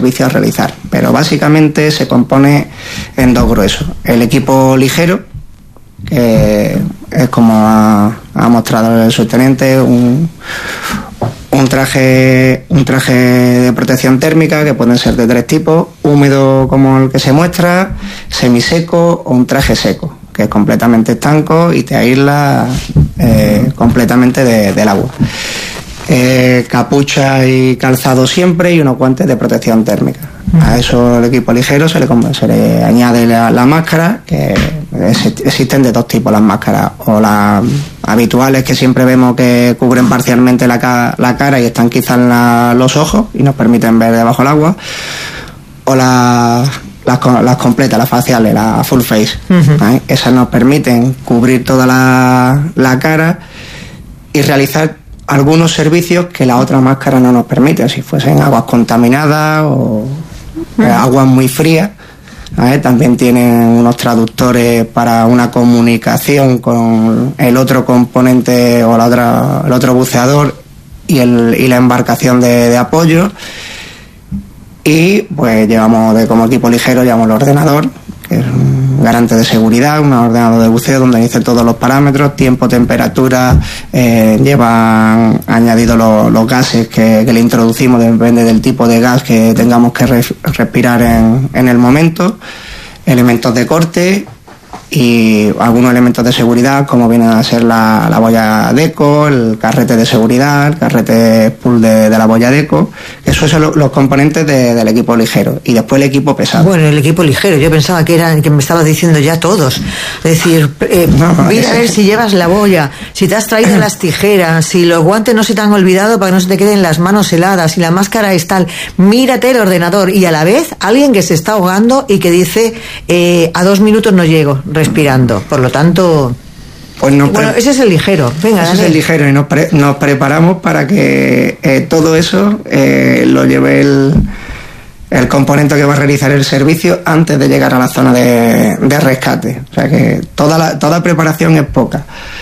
servicio a realizar. Pero básicamente se compone en dos gruesos. El equipo ligero, que es como ha mostrado el subteniente, un traje de protección térmica, que pueden ser de 3 tipos: húmedo como el que se muestra, semiseco o un traje seco, que es completamente estanco y te aísla completamente del agua. Capucha y calzado siempre, y unos guantes de protección térmica. A eso, el equipo ligero se le añade la máscara, que existen de 2 tipos las máscaras: o las habituales, que siempre vemos que cubren parcialmente la cara y están quizás en los ojos y nos permiten ver debajo del agua, o las completas, las faciales, las full face. Esas nos permiten cubrir toda la cara y realizar algunos servicios que la otra máscara no nos permite, si fuesen aguas contaminadas o aguas muy frías. También tienen unos traductores para una comunicación con el otro componente o el otro buceador y la embarcación de apoyo. Y pues como equipo ligero llevamos el ordenador, que es un garante de seguridad, un ordenador de buceo donde dice todos los parámetros, tiempo, temperatura, llevan añadidos los gases que le introducimos, depende del tipo de gas que tengamos que respirar en el momento, elementos de corte y algunos elementos de seguridad, como viene a ser la boya Deco, el carrete de seguridad, el carrete pool de la boya Deco. Esos son los componentes del equipo ligero. Y después el equipo pesado. Bueno, el equipo ligero, yo pensaba que me estabas diciendo ya todos. Es decir, mira a ver si llevas la boya, si te has traído las tijeras, si los guantes no se te han olvidado para que no se te queden las manos heladas, si la máscara es tal. Mírate el ordenador, y a la vez alguien que se está ahogando y que dice a 2 minutos no llego respirando. Por lo tanto, pues ese es el ligero. Venga, ese es el ligero, y nos preparamos para que todo eso lo lleve el componente que va a realizar el servicio antes de llegar a la zona de rescate. O sea que toda preparación es poca.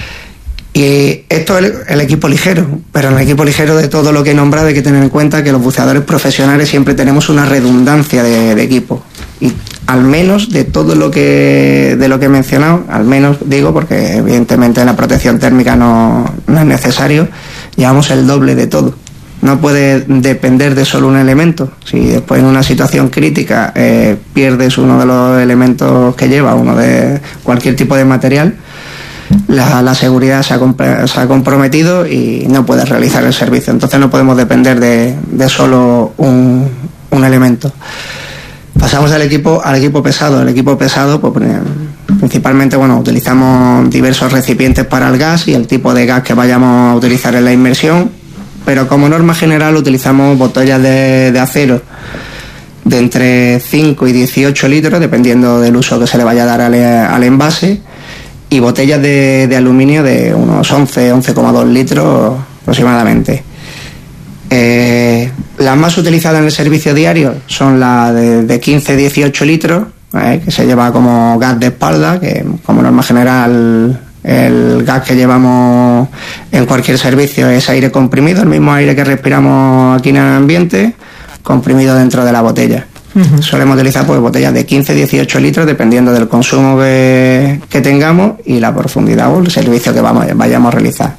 Y esto es el equipo ligero, pero en el equipo ligero, de todo lo que he nombrado, hay que tener en cuenta que los buceadores profesionales siempre tenemos una redundancia de equipo. Y al menos de todo lo que he mencionado, al menos digo, porque evidentemente en la protección térmica no es necesario, llevamos el doble de todo. No puede depender de solo un elemento. Si después en una situación crítica pierdes uno de los elementos que lleva, uno de cualquier tipo de material, la seguridad se ha comprometido y no puedes realizar el servicio. Entonces no podemos depender de solo un elemento. Pasamos al equipo pesado. El equipo pesado, pues principalmente, utilizamos diversos recipientes para el gas y el tipo de gas que vayamos a utilizar en la inmersión, pero como norma general utilizamos botellas de acero de entre 5 y 18 litros, dependiendo del uso que se le vaya a dar al envase, y botellas de aluminio de unos 11,2 litros aproximadamente. Las más utilizadas en el servicio diario son las de 15-18 litros, que se lleva como gas de espalda, que como norma general el gas que llevamos en cualquier servicio es aire comprimido, el mismo aire que respiramos aquí en el ambiente, comprimido dentro de la botella. Solemos utilizar botellas de 15-18 litros, dependiendo del consumo que tengamos y la profundidad o el servicio que vayamos a realizar.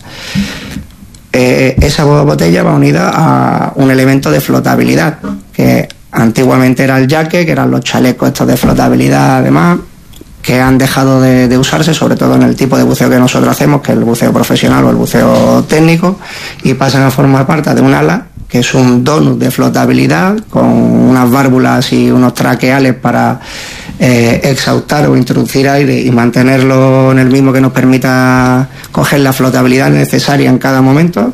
Esa botella va unida a un elemento de flotabilidad, que antiguamente era el yaque, que eran los chalecos estos de flotabilidad, además, que han dejado de usarse, sobre todo en el tipo de buceo que nosotros hacemos, que es el buceo profesional o el buceo técnico, y pasan a formar parte de un ala, que es un donut de flotabilidad con unas válvulas y unos traqueales para exhaustar o introducir aire y mantenerlo en el mismo, que nos permita coger la flotabilidad necesaria en cada momento.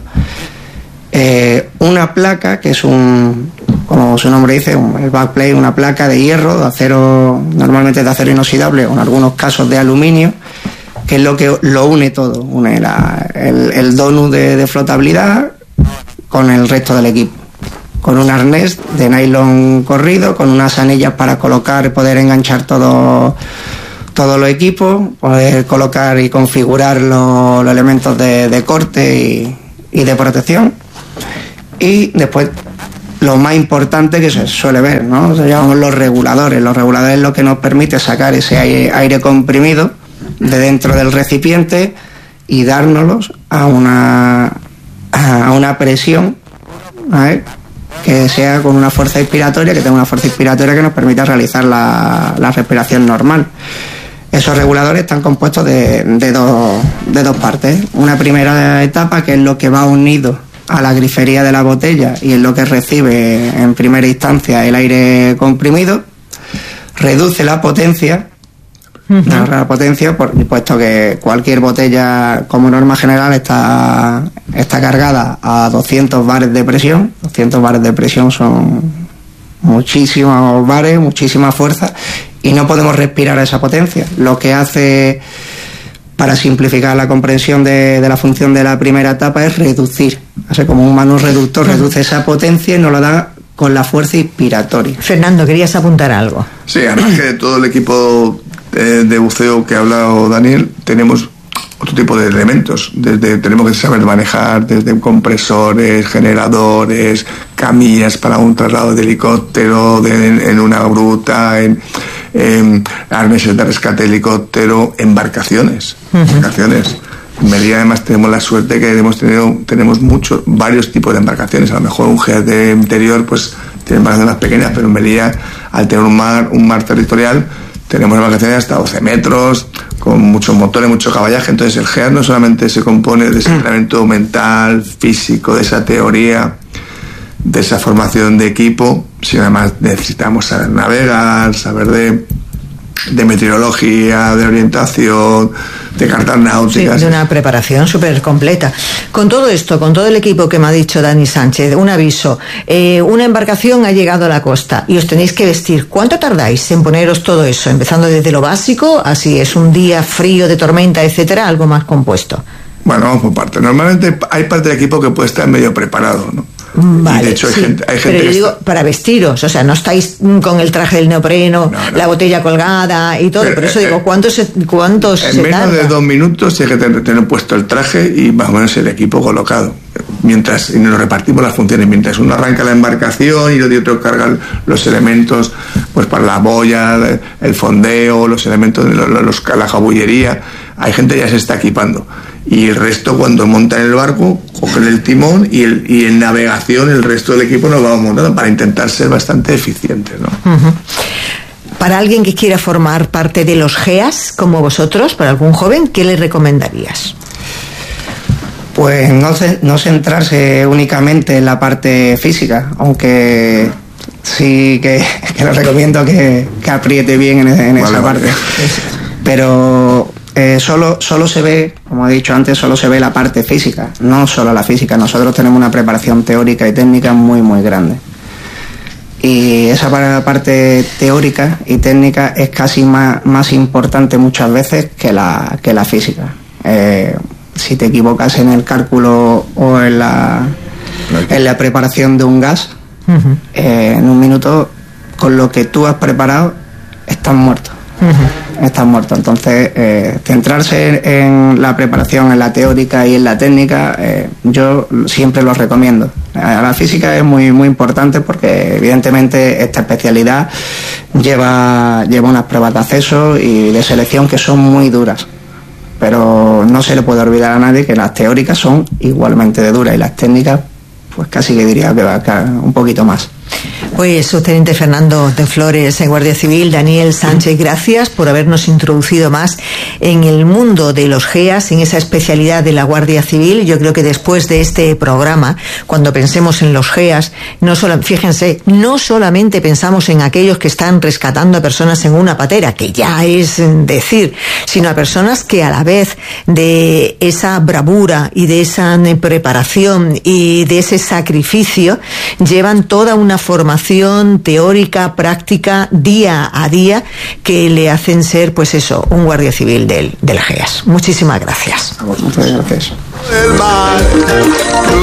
Una placa, que es como su nombre dice, el backplate, una placa de hierro, de acero, normalmente de acero inoxidable o en algunos casos de aluminio, que es lo que lo une todo, une el donut de flotabilidad con el resto del equipo, con un arnés de nylon corrido, con unas anillas para colocar, poder enganchar todos los equipos, poder colocar y configurar los elementos de corte y de protección. Y después lo más importante que se suele ver, ¿no? Se llaman los reguladores. Los reguladores es lo que nos permite sacar ese aire comprimido de dentro del recipiente y dárnoslos a una presión, ¿vale?, que sea con una fuerza inspiratoria, que tenga una fuerza inspiratoria que nos permita realizar la respiración normal. Esos reguladores están compuestos de dos partes. Una primera etapa, que es lo que va unido a la grifería de la botella y es lo que recibe en primera instancia el aire comprimido, reduce la potencia, puesto que cualquier botella, como norma general, está cargada a 200 bares de presión. 200 bares de presión son muchísimos bares, muchísima fuerza, y no podemos respirar a esa potencia. Lo que hace, para simplificar la comprensión de la función de la primera etapa, es reducir. Hace como un mano reductor, reduce esa potencia y nos lo da con la fuerza inspiratoria. Fernando, ¿querías apuntar algo? Sí, además que todo el equipo de buceo que ha hablado Daniel, tenemos otro tipo de elementos. Tenemos que saber manejar desde compresores, generadores, camillas para un traslado de helicóptero en una gruta, arneses de rescate de helicóptero, embarcaciones. En Melilla además tenemos la suerte que tenemos varios tipos de embarcaciones. A lo mejor un GEAT de interior pues tiene embarcaciones más pequeñas, pero en Melilla, al tener un mar territorial, tenemos embarcaciones hasta 12 metros, con muchos motores, mucho caballaje. Entonces el GEAT no solamente se compone de ese entrenamiento mental, físico, de esa teoría, de esa formación de equipo, sino además necesitamos saber navegar, saber de meteorología, de orientación, de cartas náuticas. Sí, de una preparación súper completa. Con todo esto, con todo el equipo que me ha dicho Dani Sánchez, un aviso: una embarcación ha llegado a la costa y os tenéis que vestir. ¿Cuánto tardáis en poneros todo eso? Empezando desde lo básico, así es un día frío, de tormenta, etcétera, algo más compuesto. Bueno, vamos por parte. Normalmente hay parte del equipo que puede estar medio preparado, ¿no? Vale, y de hecho hay gente pero yo digo, para vestiros, o sea, no estáis con el traje del neopreno, no. La botella colgada y todo, por eso digo, ¿cuántos se en menos tarda? de 2 minutos hay que tener puesto el traje y más o menos el equipo colocado. Y nos repartimos las funciones, mientras uno arranca la embarcación y otro carga los elementos, pues para la boya, el fondeo, los elementos de la jabullería. Hay gente que ya se está equipando. Y el resto, cuando montan el barco, cogen el timón y en navegación el resto del equipo nos vamos montando para intentar ser bastante eficientes, ¿no? Uh-huh. Para alguien que quiera formar parte de los GEAS, como vosotros, para algún joven, ¿qué le recomendarías? Pues no centrarse únicamente en la parte física, aunque sí que le recomiendo que apriete bien en esa parte. Pero solo se ve, como he dicho antes, solo se ve la parte física, no solo la física. Nosotros tenemos una preparación teórica y técnica muy, muy grande. Y esa parte teórica y técnica es casi más importante muchas veces que la física. Si te equivocas en el cálculo o en la preparación de un gas, uh-huh, en un minuto, con lo que tú has preparado, estás muerto. Uh-huh. Estás muerto. Entonces, centrarse en la preparación, en la teórica y en la técnica, yo siempre lo recomiendo. La física es muy, muy importante porque, evidentemente, esta especialidad lleva unas pruebas de acceso y de selección que son muy duras. Pero no se le puede olvidar a nadie que las teóricas son igualmente de duras y las técnicas, pues casi que diría que va a un poquito más. Pues subteniente Fernando de Flores, Guardia Civil, Daniel Sánchez, gracias por habernos introducido más en el mundo de los GEAS, en esa especialidad de la Guardia Civil. Yo creo que después de este programa, cuando pensemos en los GEAS, fíjense, no solamente pensamos en aquellos que están rescatando a personas en una patera, que ya es decir, sino a personas que a la vez de esa bravura y de esa preparación y de ese sacrificio, llevan toda una formación teórica, práctica, día a día, que le hacen ser, pues eso, un guardia civil del GEAS. Muchísimas gracias. Muchas gracias.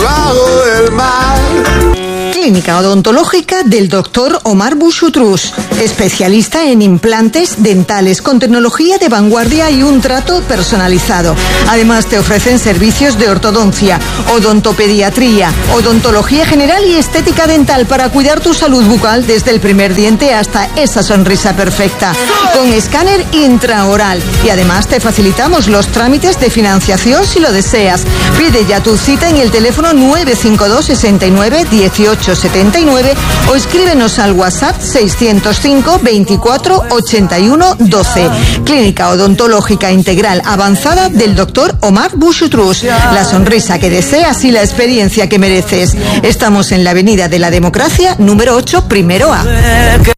Clínica Odontológica del Dr. Omar Buchutrus. Especialista en implantes dentales con tecnología de vanguardia y un trato personalizado. Además te ofrecen servicios de ortodoncia, odontopediatría, odontología general y estética dental para cuidar tu salud bucal desde el primer diente hasta esa sonrisa perfecta. Con escáner intraoral. Y además te facilitamos los trámites de financiación si lo deseas. Pide ya tu cita en el teléfono 952 69 18 79 o escríbenos al WhatsApp 605 24 81 12. Clínica Odontológica Integral Avanzada del Dr. Omar Bouchoutrous. La sonrisa que deseas y la experiencia que mereces. Estamos en la Avenida de la Democracia, número 8, primero A.